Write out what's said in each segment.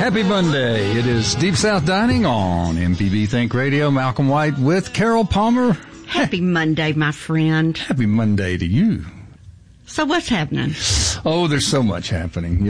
Happy Monday. It is Deep South Dining on MPB Think Radio. Malcolm White with Carol Palmer. Happy Monday, my friend. Happy Monday to you. So what's happening? Oh, there's so much happening,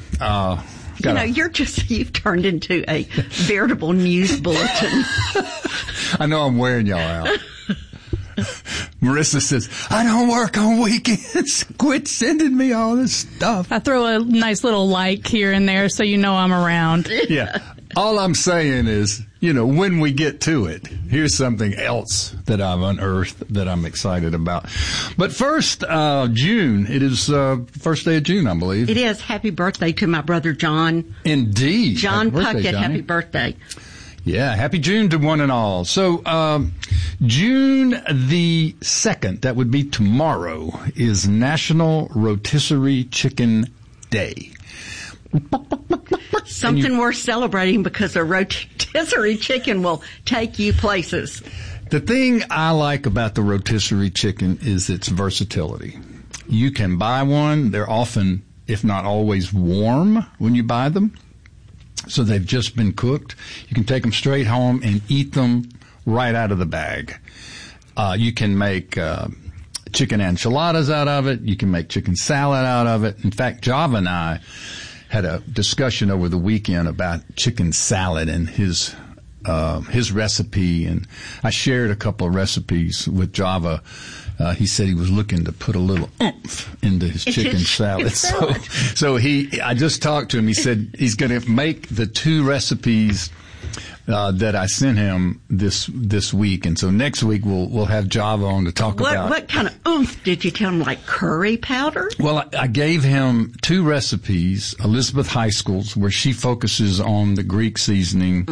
You've turned into a veritable news bulletin. I know I'm wearing y'all out. Marissa says, I don't work on weekends. Quit sending me all this stuff. I throw a nice little like here and there so you know I'm around. Yeah. All I'm saying is, when we get to it, here's something else that I've unearthed that I'm excited about. But first, June. It is first day of June, I believe. It is. Happy birthday to my brother John. Indeed. John Puckett, Johnny. happy birthday. Yeah, happy June to one and all. So, June the 2nd, that would be tomorrow, is National Rotisserie Chicken Day. Something worth celebrating because a rotisserie chicken will take you places. The thing I like about the rotisserie chicken is its versatility. You can buy one. They're often, if not always, warm when you buy them. So they've just been cooked. You can take them straight home and eat them right out of the bag. You can make chicken enchiladas out of it. You can make chicken salad out of it. In fact, Java and I had a discussion over the weekend about chicken salad and his recipe, and I shared a couple of recipes with Java. He said he was looking to put a little oomph into his chicken salad. I just talked to him. He said he's going to make the two recipes that I sent him this week, and so next week we'll have Java on to talk about. What kind of oomph did you tell him? Like curry powder? Well, I gave him two recipes. Elizabeth Heiskell's, where she focuses on the Greek seasoning,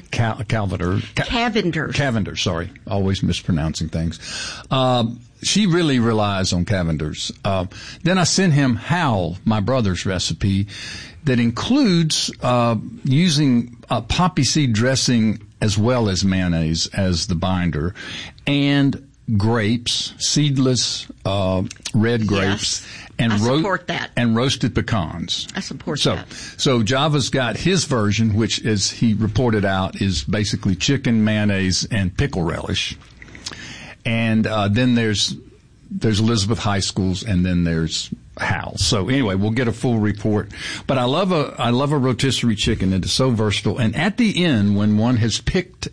Cavender's. Sorry, always mispronouncing things. She really relies on Cavender's. Then I sent him Hal, my brother's recipe, that includes using poppy seed dressing as well as mayonnaise as the binder, and grapes, seedless red grapes, and I support that. And roasted pecans. I support that. So Java's got his version, which, as he reported out, is basically chicken, mayonnaise, and pickle relish. And then there's Elizabeth Heiskell's, and then there's Hal. So anyway, we'll get a full report. But I love a rotisserie chicken. It is so versatile. And at the end, when one has picked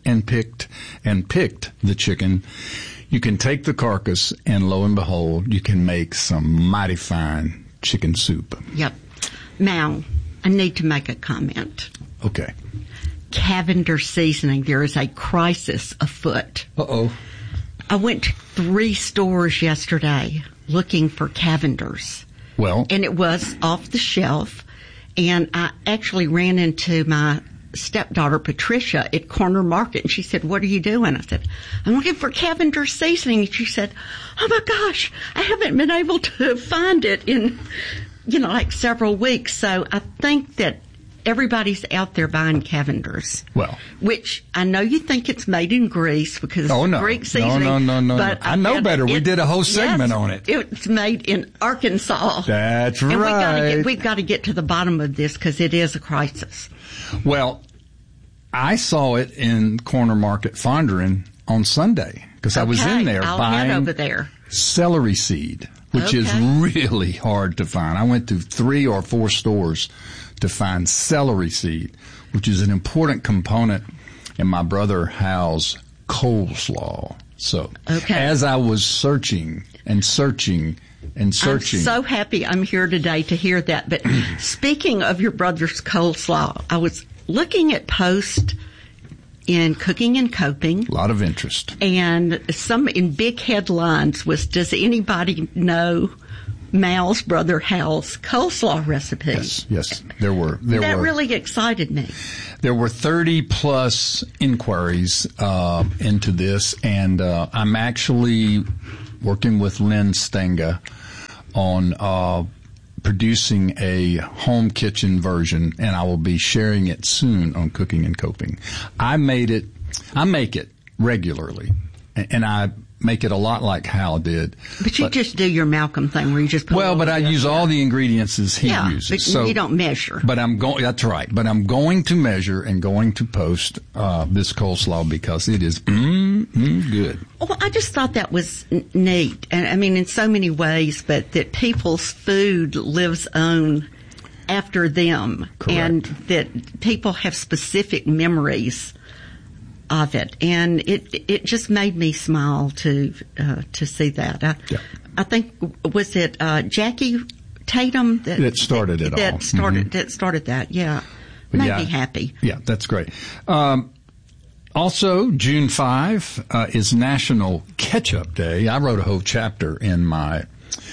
the chicken, you can take the carcass, and lo and behold, you can make some mighty fine chicken soup. Yep. Now, I need to make a comment. Okay. Cavender seasoning. There is a crisis afoot. Uh-oh. I went to 3 stores yesterday looking for Cavender's. Well. And it was off the shelf. And I actually ran into my stepdaughter, Patricia, at Corner Market. And she said, what are you doing? I said, I'm looking for Cavender's seasoning. And she said, oh my gosh, I haven't been able to find it in, like several weeks. So I think that everybody's out there buying Cavender's. Well. Which I know you think it's made in Greece because it's Greek seasoning. No. But I know better. We did a whole segment on it. It's made in Arkansas. That's and right. We've got to get to the bottom of this because it is a crisis. Well, I saw it in Corner Market Fondren on Sunday because I was in there buying over there. Celery seed, which is really hard to find. I went to 3 or 4 stores to find celery seed, which is an important component in my brother Hal's coleslaw. So as I was searching, I'm so happy I'm here today to hear that. But speaking of your brother's coleslaw, I was looking at posts in Cooking and Coping. A lot of interest. And some in big headlines was, does anybody know Mal's brother Hal's coleslaw recipe? Yes, there were. That really excited me. There were 30 plus inquiries into this, and I'm actually working with Lynn Stenga on producing a home kitchen version, and I will be sharing it soon on Cooking and Coping. I make it regularly, and I make it a lot like Hal did. But you just do your Malcolm thing where you just put but I use all the ingredients as he uses. But so you don't measure. But that's right. But I'm going to measure and going to post this coleslaw because it is good. Well, I just thought that was neat. And I mean, in so many ways, but that people's food lives on after them. Correct. And that people have specific memories of it, and it just made me smile to see that. I think was it Jackie Tatum that started it all. That started that. Yeah, made me happy. Yeah, that's great. Also, June 5 is National Ketchup Day. I wrote a whole chapter in my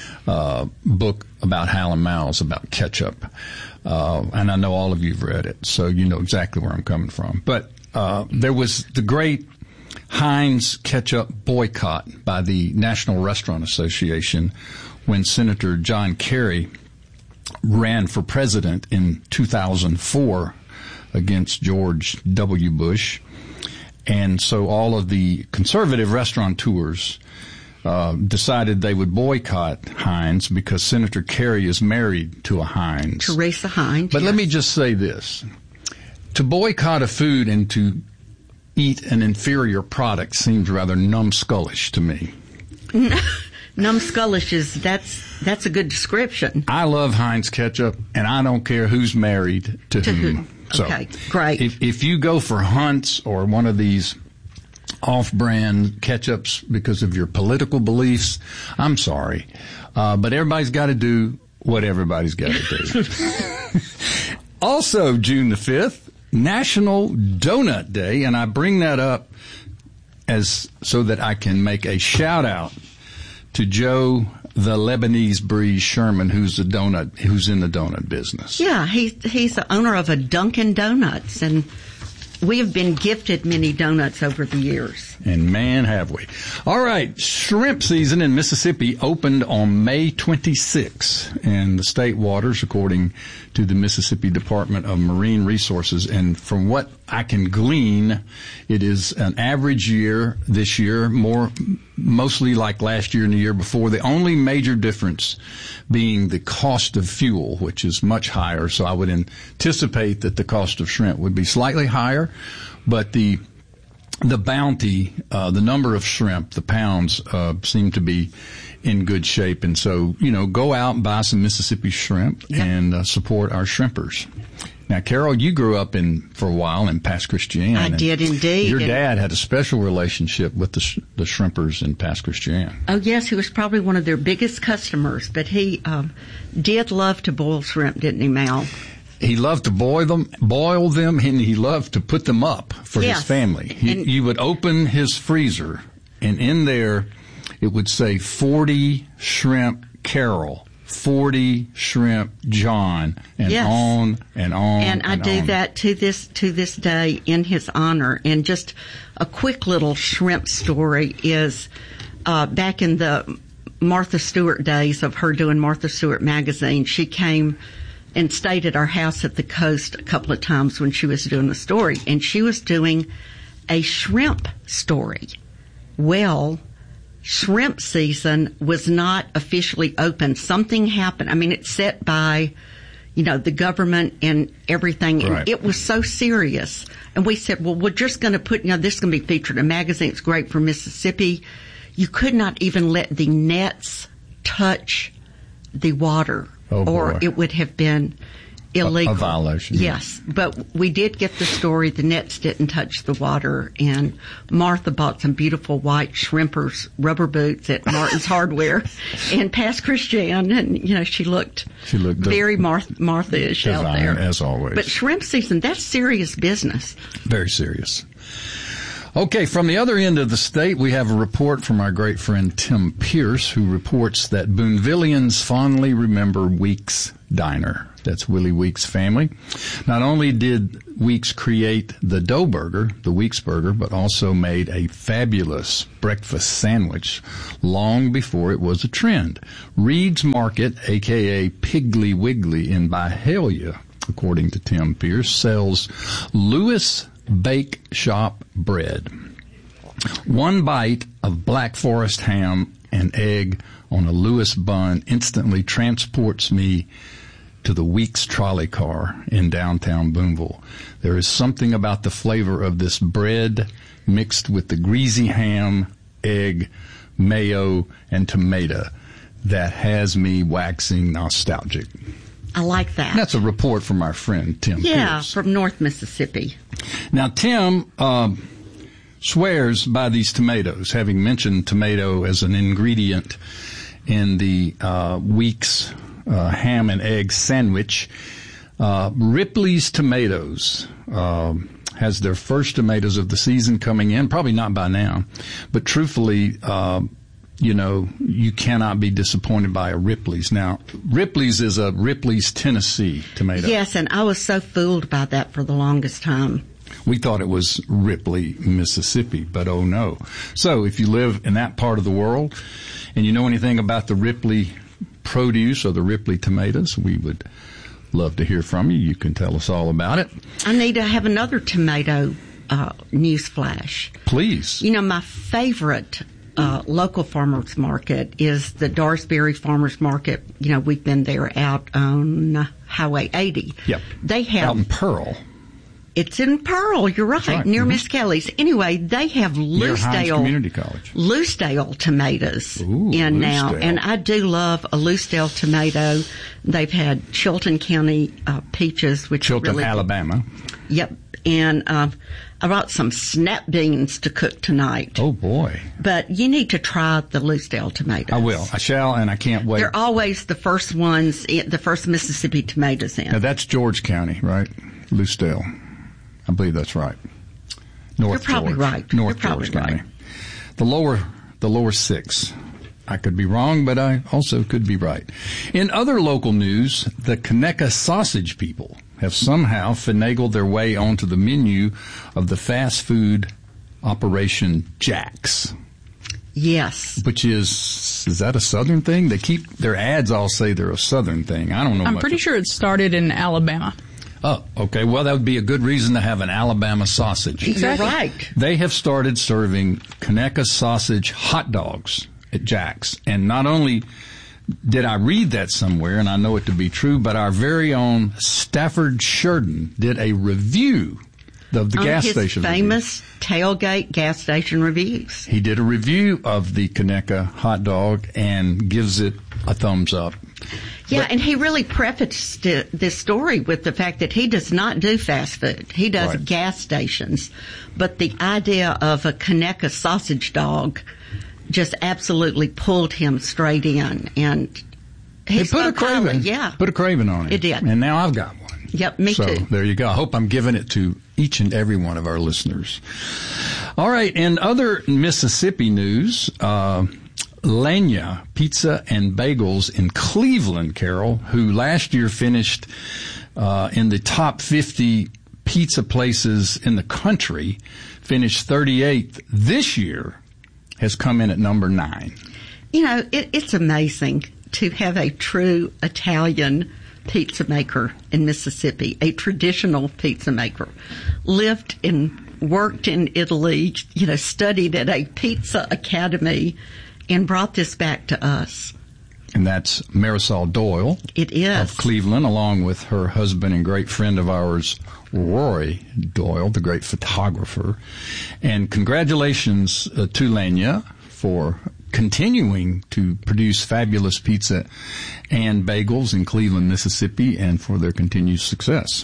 book about Hal and Mal's about ketchup, and I know all of you've read it, so you know exactly where I'm coming from. But there was the great Heinz ketchup boycott by the National Restaurant Association when Senator John Kerry ran for president in 2004 against George W. Bush. And so all of the conservative restaurateurs decided they would boycott Heinz because Senator Kerry is married to a Heinz. Teresa Heinz. But let me just say this. To boycott a food and to eat an inferior product seems rather numbskullish to me. Numbskullish that's a good description. I love Heinz ketchup, and I don't care who's married to whom. Okay, great. If you go for Hunt's or one of these off-brand ketchups because of your political beliefs, I'm sorry. But everybody's got to do what everybody's got to do. Also, June the 5th, National Donut Day, and I bring that up so that I can make a shout-out to Joe the Lebanese Breeze Sherman, who's in the donut business. Yeah, he's the owner of a Dunkin' Donuts, and we have been gifted many donuts over the years. And man, have we. All right, shrimp season in Mississippi opened on May 26 in the state waters, according to the Mississippi Department of Marine Resources. And from what I can glean, it is an average year this year, mostly like last year and the year before. The only major difference being the cost of fuel, which is much higher. So I would anticipate that the cost of shrimp would be slightly higher, but the bounty, the number of shrimp, the pounds, seem to be in good shape. And so, go out and buy some Mississippi shrimp and support our shrimpers. Now, Carol, you grew up for a while in Pass Christian. I did indeed. Your dad had a special relationship with the shrimpers in Pass Christian. Oh, yes, he was probably one of their biggest customers, but he did love to boil shrimp, didn't he, Mal? He loved to boil them, and he loved to put them up for his family. You would open his freezer, and in there it would say 40 shrimp Carol, 40 shrimp John, and on and on. And I do that to this day in his honor. And just a quick little shrimp story is back in the Martha Stewart days of her doing Martha Stewart magazine, she came and stayed at our house at the coast a couple of times when she was doing the story, and she was doing a shrimp story. Well, shrimp season was not officially open. Something happened. I mean, it's set by, the government and everything, and it was so serious. And we said, well, we're just going to put, this is going to be featured in a magazine. It's great for Mississippi. You could not even let the nets touch the water. Or it would have been illegal. A violation. Yes. But we did get the story. The nets didn't touch the water. And Martha bought some beautiful white shrimpers rubber boots at Martin's Hardware in Pass Christian. And, she looked very Martha-ish out there. As always. But shrimp season, that's serious business. Very serious. Okay, from the other end of the state, we have a report from our great friend Tim Pierce, who reports that Boonvillians fondly remember Weeks Diner. That's Willie Weeks' family. Not only did Weeks create the dough burger, the Weeks burger, but also made a fabulous breakfast sandwich long before it was a trend. Reed's Market, a.k.a. Piggly Wiggly in Byhalia, according to Tim Pierce, sells Lewis Bake Shop bread. One bite of Black Forest ham and egg on a Lewis bun instantly transports me to the Weeks trolley car in downtown Boonville. There is something about the flavor of this bread mixed with the greasy ham, egg, mayo, and tomato that has me waxing nostalgic. I like that. That's a report from our friend Tim Pierce. From North Mississippi. Now, Tim swears by these tomatoes, having mentioned tomato as an ingredient in the Weeks ham and egg sandwich. Ripley's Tomatoes has their first tomatoes of the season coming in, probably not by now, but truthfully, you cannot be disappointed by a Ripley's. Now, Ripley's is a Ripley's Tennessee tomato. Yes, and I was so fooled by that for the longest time. We thought it was Ripley, Mississippi, but oh no. So if you live in that part of the world and you know anything about the Ripley produce or the Ripley tomatoes, we would love to hear from you. You can tell us all about it. I need to have another tomato news flash. Please. My favorite local farmers market is the Darsbury Farmers Market. We've been there out on Highway 80. Yep. They have out in Pearl. It's in Pearl, you're right, near Miss Kelly's. Anyway, they have Hines Community College. Loosedale tomatoes in now. And I do love a Loosedale tomato. They've had Chilton County peaches, which Chilton, are really Alabama. Good. Yep. And I brought some snap beans to cook tonight. Oh, boy. But you need to try the Loosedale tomatoes. I will. I shall, and I can't wait. They're always the first ones, the first Mississippi tomatoes in. Now, that's George County, right? Loosedale. I believe that's right. North You're probably George. right. North You're George probably County. right. The lower six. I could be wrong, but I also could be right. In other local news, the Conecuh sausage people have somehow finagled their way onto the menu of the fast food operation Jack's. Yes. Which is that a Southern thing? They keep their ads all say they're a Southern thing. I don't know. I'm pretty sure it started in Alabama. Oh, okay. Well, that would be a good reason to have an Alabama sausage. Exactly. You're right. They have started serving Conecuh sausage hot dogs at Jack's. And not only did I read that somewhere, and I know it to be true, but our very own Stafford Sheridan did a review of the gas station. Famous tailgate gas station reviews. He did a review of the Conecuh hot dog and gives it a thumbs up. Yeah, and he really prefaced this story with the fact that he does not do fast food. He does gas stations. But the idea of a Conecuh sausage dog just absolutely pulled him straight in. And he put a craving. Put a craving on it. It did. And now I've got one. Yep, me too. So there you go. I hope I'm giving it to each and every one of our listeners. All right, in other Mississippi news, Lenya Pizza and Bagels in Cleveland, Carol, who last year finished in the top 50 pizza places in the country, finished 38th this year, has come in at number 9. It's amazing to have a true Italian pizza maker in Mississippi, a traditional pizza maker, lived and worked in Italy, studied at a pizza academy, and brought this back to us. And that's Marisol Doyle. It is. Of Cleveland, along with her husband and great friend of ours, Rory Doyle, the great photographer. And congratulations to Lenya for continuing to produce fabulous pizza and bagels in Cleveland, Mississippi, and for their continued success.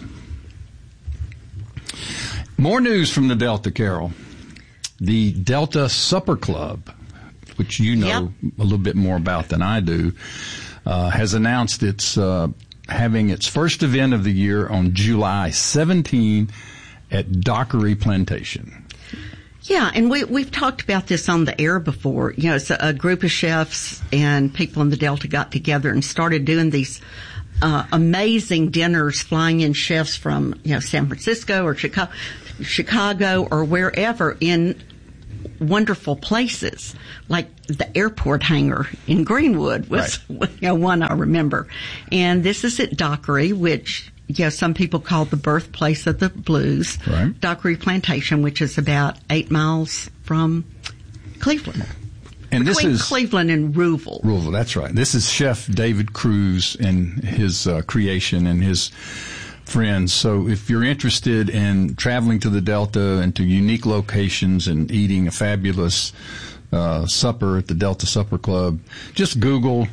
More news from the Delta, Carol. The Delta Supper Club, which you know a little bit more about than I do, has announced it's having its first event of the year on July 17 at Dockery Plantation. Yeah, and we've talked about this on the air before. It's a group of chefs and people in the Delta got together and started doing these amazing dinners, flying in chefs from San Francisco or Chicago or wherever in wonderful places, like the airport hangar in Greenwood was one I remember. And this is at Dockery, which some people call the birthplace of the blues, right. Dockery Plantation, which is about 8 miles from Cleveland. And Between this is Cleveland and Rouville. Rouville, that's right. This is Chef David Cruz and his creation and his friends. So if you're interested in traveling to the Delta and to unique locations and eating a fabulous supper at the Delta Supper Club, just Google,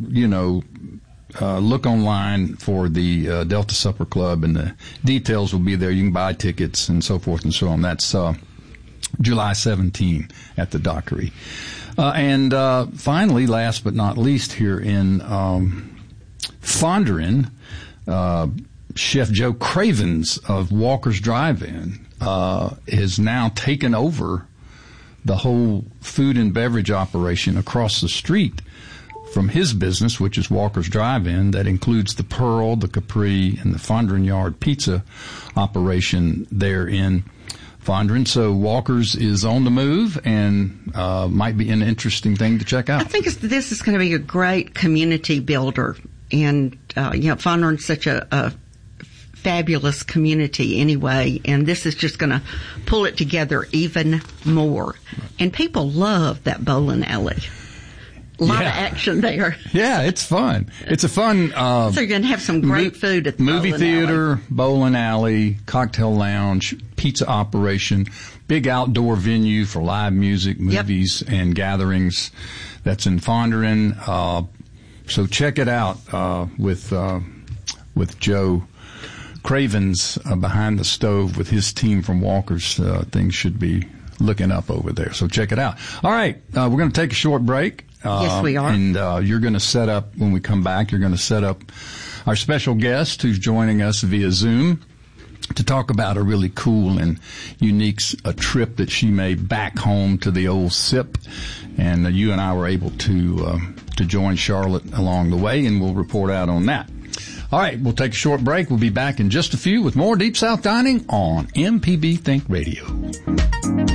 look online for the Delta Supper Club, and the details will be there. You can buy tickets and so forth and so on. That's July 17 at the Dockery. And finally, last but not least, here in Fondren, Chef Joe Cravens of Walker's Drive-In has now taken over the whole food and beverage operation across the street from his business, which is Walker's Drive-In. That includes the Pearl, the Capri, and the Fondren Yard Pizza operation there in Fondren. So Walker's is on the move and might be an interesting thing to check out. I think this is going to be a great community builder. And, Fondren's such a fabulous community anyway, and this is just going to pull it together even more. And people love that bowling alley. A lot of action there. Yeah, it's fun. It's a fun so you're going to have some great food at the movie theater, alley. bowling alley, cocktail lounge, pizza operation, big outdoor venue for live music, movies, and gatherings. That's in Fondren. So check it out with Joe Cravens behind the stove with his team from Walker's. Things should be looking up over there. So check it out. All right, we're going to take a short break. Yes, we are. And you're going to set up, when we come back, you're going to set up our special guest who's joining us via Zoom to talk about a really cool and unique trip that she made back home to the old SIP. And you and I were able to join Charlotte along the way, and we'll report out on that. All right, we'll take a short break. We'll be back in just a few with more Deep South Dining on MPB Think Radio.